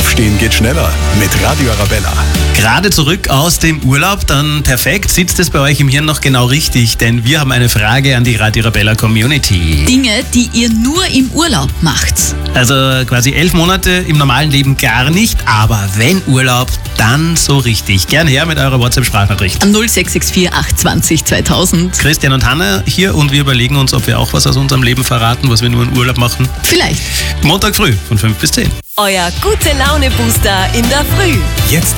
Aufstehen geht schneller mit Radio Arabella. Gerade zurück aus dem Urlaub, dann perfekt. Sitzt es bei euch im Hirn noch genau richtig, denn wir haben eine Frage an die Radio Arabella Community. Dinge, die ihr nur im Urlaub macht. Also quasi 11 Monate im normalen Leben gar nicht, aber wenn Urlaub, dann so richtig. Gern her mit eurer WhatsApp-Sprachnachricht. Am 0664 820 2000. Christian und Hanna hier und wir überlegen uns, ob wir auch was aus unserem Leben verraten, was wir nur im Urlaub machen. Vielleicht. Montag früh von 5 bis 10. Euer Gute-Laune-Booster in der Früh. Jetzt